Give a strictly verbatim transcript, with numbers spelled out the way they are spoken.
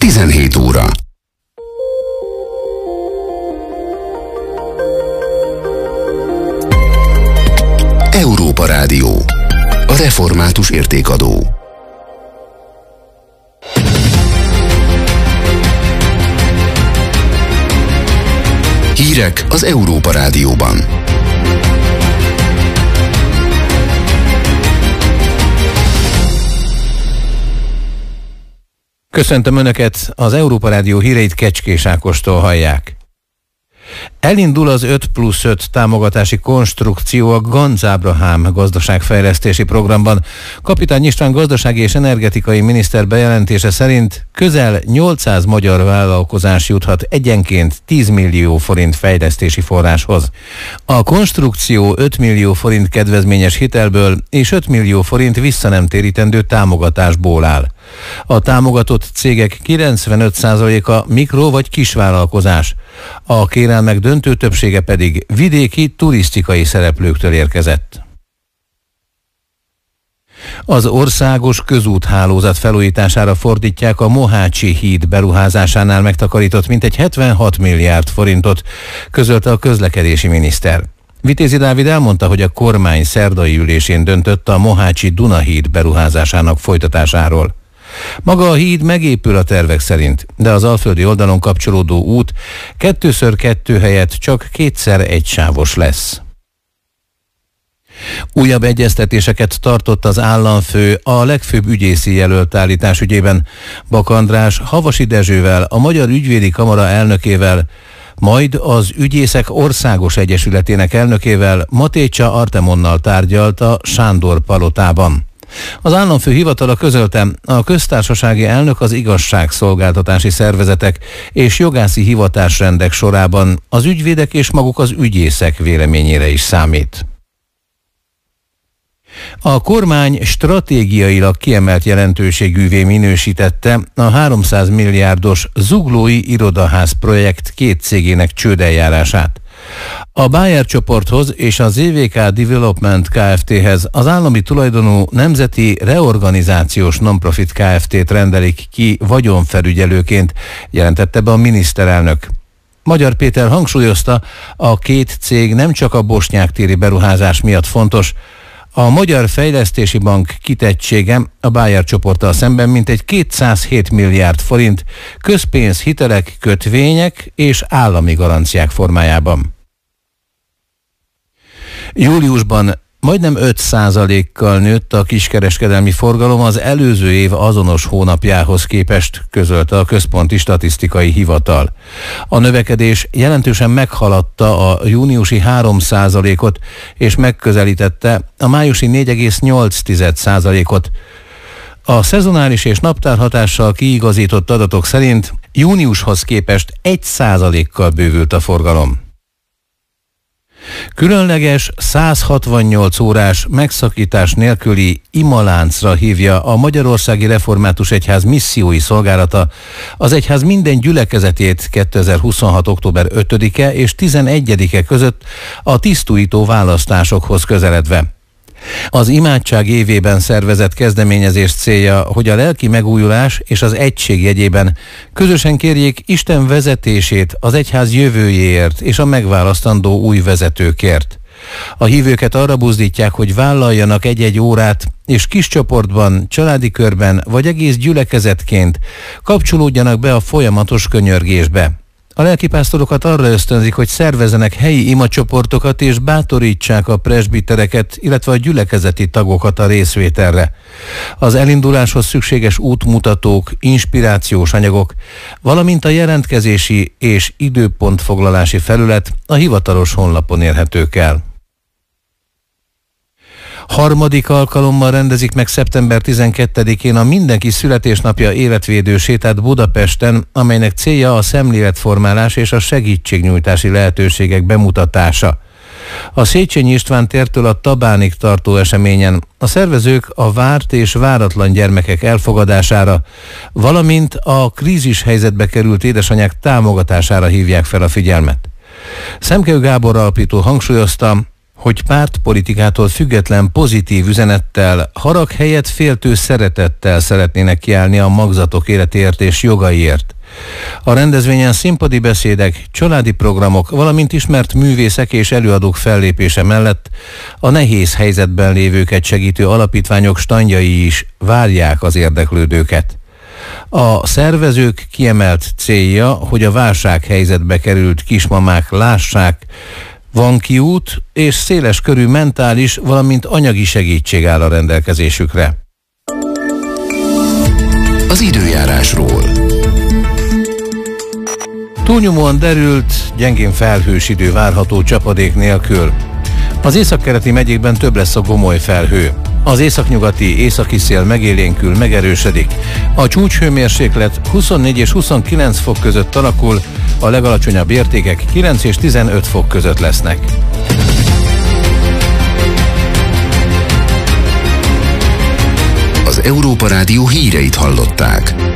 tizenhét óra. Európa Rádió. A református értékadó. Hírek az Európa Rádióban. Köszöntöm Önöket, az Európa Rádió híreit Kecskés Ákostól hallják. Elindul az öt plusz öt támogatási konstrukció a Ganz Ábrahám gazdaságfejlesztési programban. Kapitány István gazdasági és energetikai miniszter bejelentése szerint közel nyolcszáz magyar vállalkozás juthat egyenként tíz millió forint fejlesztési forráshoz. A konstrukció öt millió forint kedvezményes hitelből és öt millió forint visszanemtérítendő támogatásból áll. A támogatott cégek kilencvenöt százaléka mikro- vagy kisvállalkozás. A kérelmek döntő többsége pedig vidéki turisztikai szereplőktől érkezett. Az országos közúthálózat felújítására fordítják a Mohácsi híd beruházásánál megtakarított mintegy hetvenhat milliárd forintot, közölte a közlekedési miniszter. Vitézi Dávid elmondta, hogy a kormány szerdai ülésén döntött a Mohácsi Dunahíd beruházásának folytatásáról. Maga a híd megépül a tervek szerint, de az alföldi oldalon kapcsolódó út kettőször kettő helyett csak kétszer egy sávos lesz. Újabb egyeztetéseket tartott az államfő a legfőbb ügyészi jelölt állítás ügyében. Bak András Havasi Dezsővel, a Magyar Ügyvédi Kamara elnökével, majd az Ügyészek Országos Egyesületének elnökével, Matécsa Artemonnal tárgyalt a Sándor palotában. Az államfő hivatala közölte, a köztársasági elnök az igazságszolgáltatási szervezetek és jogászi hivatásrendek sorában az ügyvédek és maguk az ügyészek véleményére is számít. A kormány stratégiailag kiemelt jelentőségűvé minősítette a háromszáz milliárdos Zuglói Irodaház projekt két cégének csődeljárását. A Bayer csoporthoz és a zé vé ká Development Kft-hez az állami tulajdonú Nemzeti Reorganizációs Nonprofit Kft-t rendelik ki vagyonfelügyelőként, jelentette be a miniszterelnök. Magyar Péter hangsúlyozta, a két cég nem csak a bosnyáktéri beruházás miatt fontos. A Magyar Fejlesztési Bank kitettsége a Bayer csoporttal szemben mintegy kétszázhét milliárd forint közpénz, hitelek, kötvények és állami garanciák formájában. Júliusban majdnem öt százalékkal nőtt a kiskereskedelmi forgalom az előző év azonos hónapjához képest, közölte a Központi Statisztikai Hivatal. A növekedés jelentősen meghaladta a júniusi három százalékot, és megközelítette a májusi négy egész nyolc százalékot. A szezonális és naptárhatással kiigazított adatok szerint júniushoz képest egy százalékkal bővült a forgalom. Különleges száz hatvannyolc órás megszakítás nélküli imaláncra hívja a Magyarországi Református Egyház missziói szolgálata az egyház minden gyülekezetét kétezer-huszonhat. október ötödike és tizenegyedike között a tisztújító választásokhoz közeledve. Az imádság évében szervezett kezdeményezés célja, hogy a lelki megújulás és az egység jegyében közösen kérjék Isten vezetését az egyház jövőjéért és a megválasztandó új vezetőkért. A hívőket arra buzdítják, hogy vállaljanak egy-egy órát, és kis csoportban, családi körben vagy egész gyülekezetként kapcsolódjanak be a folyamatos könyörgésbe. A lelkipásztorokat arra ösztönzik, hogy szervezzenek helyi imacsoportokat és bátorítsák a presbitereket, illetve a gyülekezeti tagokat a részvételre. Az elinduláshoz szükséges útmutatók, inspirációs anyagok, valamint a jelentkezési és időpontfoglalási felület a hivatalos honlapon érhetők el. Harmadik alkalommal rendezik meg szeptember tizenkettedikén a Mindenki születésnapja életvédő sétát Budapesten, amelynek célja a szemléletformálás és a segítségnyújtási lehetőségek bemutatása. A Széchenyi István tértől a Tabánig tartó eseményen a szervezők a várt és váratlan gyermekek elfogadására, valamint a krízis helyzetbe került édesanyák támogatására hívják fel a figyelmet. Szemkő Gábor alapító hangsúlyozta, hogy pártpolitikától független pozitív üzenettel, harag helyett féltő szeretettel szeretnének kiállni a magzatok életéért és jogaiért. A rendezvényen színpadi beszédek, családi programok, valamint ismert művészek és előadók fellépése mellett a nehéz helyzetben lévőket segítő alapítványok standjai is várják az érdeklődőket. A szervezők kiemelt célja, hogy a válsághelyzetbe került kismamák lássák, van kiút és széles körű mentális, valamint anyagi segítség áll a rendelkezésükre. Az időjárásról. Túlnyomóan derült, gyengén felhős idő várható csapadék nélkül. Az északkeleti megyékben több lesz a gomoly felhő. Az északnyugati északi szél megélénkül, megerősödik. A csúcshőmérséklet huszonnégy és huszonkilenc fok között alakul, a legalacsonyabb értékek kilenc és tizenöt fok között lesznek. Az Európa Rádió híreit hallották.